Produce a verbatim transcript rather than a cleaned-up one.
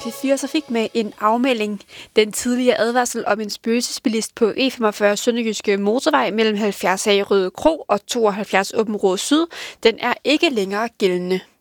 P fire Trafik med en afmelding. Den tidligere advarsel om en spøgelsesbilist på E femogfyrre Sønderjyske Motorvej mellem halvfjerds A Røde Kro og tooghalvfjerds Åbenrå Syd, den er ikke længere gældende.